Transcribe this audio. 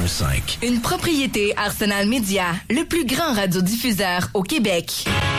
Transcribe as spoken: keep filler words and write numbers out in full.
cinq. Une propriété Arsenal Média, le plus grand radiodiffuseur au Québec.